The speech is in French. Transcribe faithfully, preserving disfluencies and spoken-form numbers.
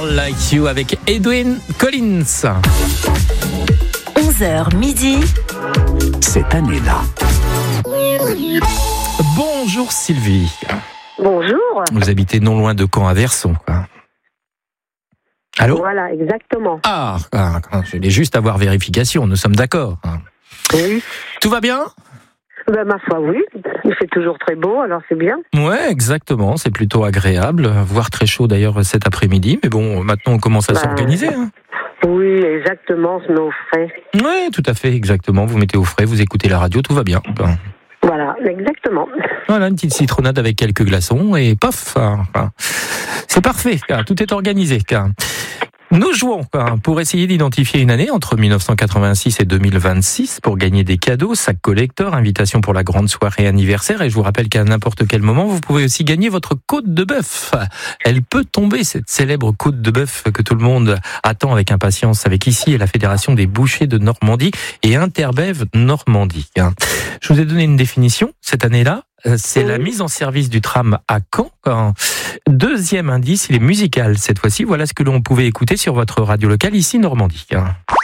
Like You avec Edwyn Collins. onze heures midi. Cette année-là. Bonjour Sylvie. Bonjour. Vous habitez non loin de Caen à Verson, quoi. Allô ? Voilà, exactement. Ah, ah, je voulais juste avoir vérification, nous sommes d'accord. Oui. Tout va bien ? Ben, ma foi, oui. Il fait toujours très beau, alors c'est bien. Ouais, exactement, c'est plutôt agréable, voire très chaud d'ailleurs cet après-midi, mais bon, maintenant on commence à Ben, s'organiser. Hein. Oui, exactement, on se met au frais. Ouais, tout à fait, exactement, vous mettez au frais, vous écoutez la radio, tout va bien. Voilà, exactement. Voilà, une petite citronnade avec quelques glaçons et paf, enfin, c'est parfait, tout est organisé. Nous jouons pour essayer d'identifier une année entre dix-neuf cent quatre-vingt-six et deux mille vingt-six pour gagner des cadeaux, sac collector, invitation pour la grande soirée anniversaire. Et je vous rappelle qu'à n'importe quel moment, vous pouvez aussi gagner votre côte de bœuf. Elle peut tomber, cette célèbre côte de bœuf que tout le monde attend avec impatience, avec ici la Fédération des bouchers de Normandie et Interbev Normandie. Je vous ai donné une définition cette année-là. C'est la mise en service du tram à Caen. Deuxième indice, il est musical cette fois-ci. Voilà ce que l'on pouvait écouter sur votre radio locale ici Normandie.